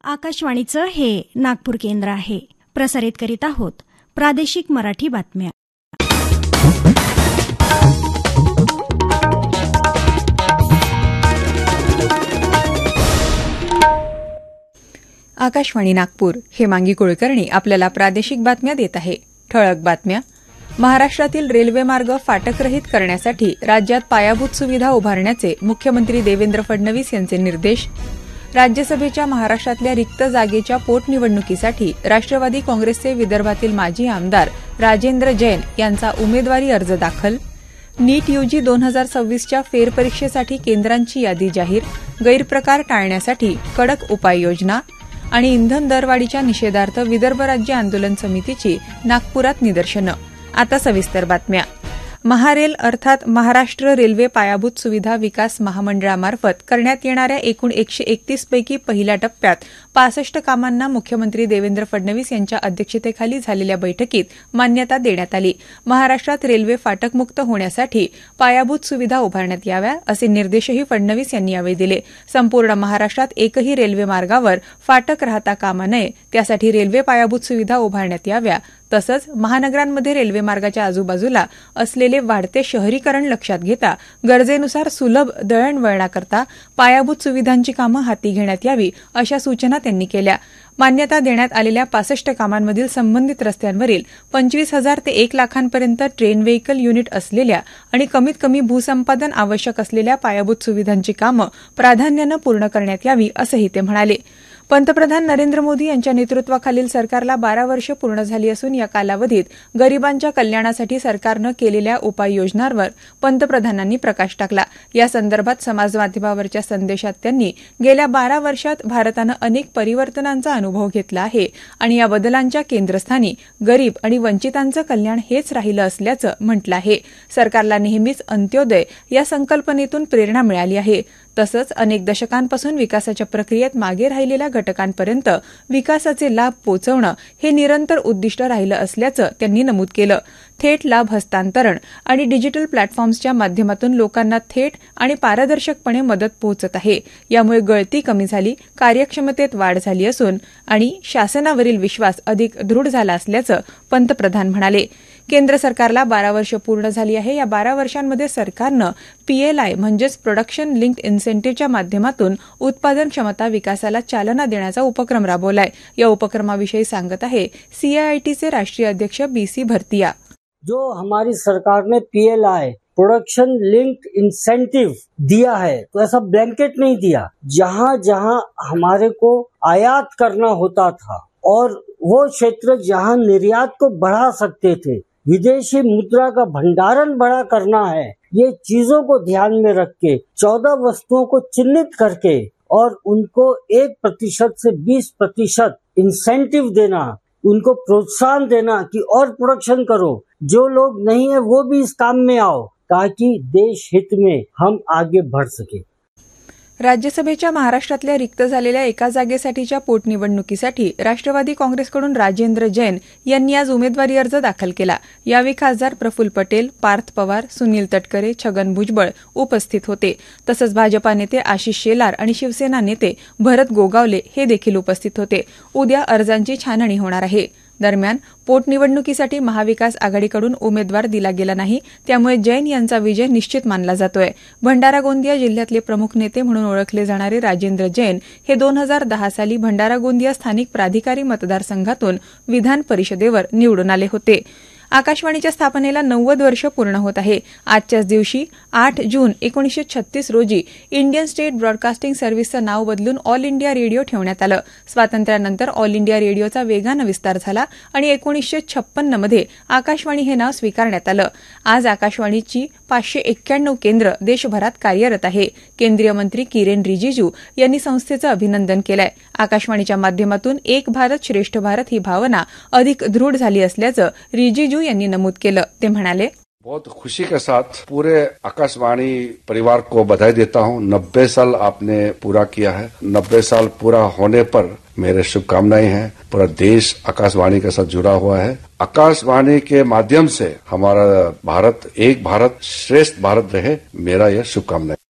आकाशवाणीचं हे नागपूर केंद्र आहे. प्रसारित करीत आहोत प्रादेशिक मराठी बातम्या. आकाशवाणी नागपूर. हेमांगी कुलकर्णी आपल्याला प्रादेशिक बातम्या देत आहे. ठळक बातम्या. महाराष्ट्रातील रेल्वे मार्ग फाटकरहित करण्यासाठी राज्यात पायाभूत सुविधा उभारण्याचे मुख्यमंत्री देवेंद्र फडणवीस यांचे निर्देश. राज्यसभेच्या महाराष्ट्रातल्या रिक्त जागेच्या पोटनिवडणुकीसाठी राष्ट्रवादी काँग्रेसचे विदर्भातील माजी आमदार राजेंद्र जैन यांचा उमेदवारी अर्ज दाखल. नीट यूजी 2026च्या फेरपरीक्षेसाठी केंद्रांची यादी जाहीर. गैरप्रकार टाळण्यासाठी कडक उपाययोजना. आणि इंधन दरवाढीच्या निषेधार्थ विदर्भ राज्य आंदोलन समितीची नागपुरात निदर्शनं. आता सविस्तर बातम्या. महारेल अर्थात महाराष्ट्र रेल्वे पायाभूत सुविधा विकास महामंडळामार्फत करण्यात येणाऱ्या एकूण 131 पैकी पहिल्या टप्प्यात 65 कामांना मुख्यमंत्री देवेंद्र फडणवीस यांच्या अध्यक्षतेखाली झालेल्या बैठकीत मान्यता देण्यात आली. महाराष्ट्रात रेल्वे फाटकमुक्त होण्यासाठी पायाभूत सुविधा उभारण्यात याव्या असे निर्देशही फडणवीस यांनी यावेळी दिले. संपूर्ण महाराष्ट्रात एकही रेल्वे मार्गावर फाटक राहता कामा नये, त्यासाठी रेल्वे पायाभूत सुविधा उभारण्यात याव्या. तसंच महानगरांमध्ये रेल्वे मार्गाच्या आजूबाजूला असलेले वाढते शहरीकरण लक्षात घेता गरजेनुसार सुलभ दळणवळणाकरता पायाभूत सुविधांची कामं हाती घेण्यात यावी अशा सूचना त्यांनी केल्या. मान्यता देण्यात आलेल्या 65 कामांमधील संबंधित रस्त्यांवरील 25,000 ते 1 लाखांपर्यंत ट्रेन व्हेईकल युनिट असलेल्या आणि कमीत कमी भूसंपादन आवश्यक असलेल्या पायाभूत सुविधांची कामं प्राधान्यानं पूर्ण करण्यात यावी असंही ते म्हणाले. पंतप्रधान नरेंद्र मोदी यांच्या नेतृत्वाखालील सरकारला 12 वर्षे पूर्ण झाली असून या कालावधीत गरिबांच्या कल्याणासाठी सरकारनं केलेल्या उपाययोजनांवर पंतप्रधानांनी प्रकाश टाकला. या संदर्भात समाजमाध्यमावरच्या संदेशात त्यांनी गेल्या 12 वर्षात भारतानं अनेक परिवर्तनांचा अनुभव घेतला आहे आणि या बदलांच्या केंद्रस्थानी गरीब आणि वंचितांचं कल्याण हेच राहिलं असल्याचं म्हटलं आहे. सरकारला नेहमीच अंत्योदय या संकल्पनेतून प्रेरणा मिळाली आहे. तसंच अनेक दशकांपासून विकासाच्या प्रक्रियेत मागे राहिलेल्या घटकांपर्यंत विकासाचे लाभ पोहोचवणं हे निरंतर उद्दिष्ट राहिलं असल्याचं त्यांनी नमूद केलं. थेट लाभ हस्तांतरण आणि डिजिटल प्लॅटफॉर्म्सच्या माध्यमातून लोकांना थेट आणि पारदर्शकपणे मदत पोहोचत आहे. यामुळे गळती कमी झाली, कार्यक्षमतेत वाढ झाली असून आणि शासनावरील विश्वास अधिक दृढ झाला असल्याचं पंतप्रधान म्हणाले. केंद्र सरकारला 12 वर्ष पूर्ण झाली आहे. या 12 वर्षांमध्ये सरकारनं PLI म्हणजेच प्रोडक्शन लिंक्ड इन्सेंटिव्हच्या माध्यमातून उत्पादन क्षमता विकासाला चालना देण्याचा उपक्रम राबवलाय. या उपक्रमाविषयी सांगत आहे CIITचे राष्ट्रीय अध्यक्ष BC भरतिया. जो हमारी सरकार ने PLI प्रोडक्शन लिंक्ड इंसेंटिव दिया है, तो ऐसा ब्लैंकेट नहीं दिया. जहां जहां हमारे को आयात करना होता था और वो क्षेत्र जहां निर्यात को बढ़ा सकते थे, विदेशी मुद्रा का भंडारण बड़ा करना है, ये चीजों को ध्यान में रख के 14 वस्तुओं को चिन्हित करके और उनको 1% से 20% इंसेंटिव देना, उनको प्रोत्साहन देना कि और प्रोडक्शन करो, जो लोग नहीं है वो भी इस काम में आओ, ताकि देश हित में हम आगे बढ़ सके. राज्यसभेच्या महाराष्ट्रातल्या रिक्त झालेल्या एका जागेसाठीच्या पोटनिवडणुकीसाठी राष्ट्रवादी काँग्रेसकडून राजेंद्र जैन यांनी आज उमेदवारी अर्ज दाखल केला. यावेळी खासदार प्रफुल्ल पटेल, पार्थ पवार, सुनील तटकरे, छगन भुजबळ उपस्थित होते. तसंच भाजपा नेते आशिष शेलार आणि शिवसेना नेते भरत गोगावले हे देखील उपस्थित होते. उद्या अर्जांची छाननी होणार आहे. दरम्यान पोटनिवडणुकीसाठी महाविकास आघाडीकडून उमेदवार दिला गेला नाही, त्यामुळे जैन यांचा विजय निश्चित मानला जातोय. भंडारा गोंदिया जिल्ह्यातले प्रमुख नेते म्हणून ओळखले जाणारे राजेंद्र जैन हे 2010 साली भंडारा गोंदिया स्थानिक प्राधिकारी मतदारसंघातून विधान परिषदेवर निवडून आले होते. आकाशवाणीच्या स्थापनेला 90 वर्ष पूर्ण होत आहे. आजच्याच दिवशी 8 जून 1936 रोजी इंडियन स्टेट ब्रॉडकास्टिंग सर्व्हिसचं नाव बदलून ऑल इंडिया रेडिओ ठेवण्यात आलं. स्वातंत्र्यानंतर ऑल इंडिया रेडिओचा वेगानं विस्तार झाला आणि 1956 मध्ये आकाशवाणी हे नाव स्वीकारण्यात आलं. आज आकाशवाणीची 591 केंद्र देशभरात कार्यरत आहे. केंद्रीय मंत्री किरेन रिजिजू यांनी संस्थेचं अभिनंदन केलंय. आकाशवाणीच्या माध्यमातून एक भारत श्रेष्ठ भारत ही भावना अधिक दृढ झाली असल्याचं रिजिजू यांनी नमूद केलं. ते म्हणाले, बहुत खुशी के साथ पूरे आकाशवाणी परिवार को बधाई देता हूं. 90 साल आपने पूरा किया है. 90 साल पूरा होने पर मेरे शुभकामनाएं हैं. पूरा देश आकाशवाणी के साथ जुड़ा हुआ है. आकाशवाणी के माध्यम से हमारा भारत एक भारत श्रेष्ठ भारत रहे, मेरा यह शुभकामनाएं.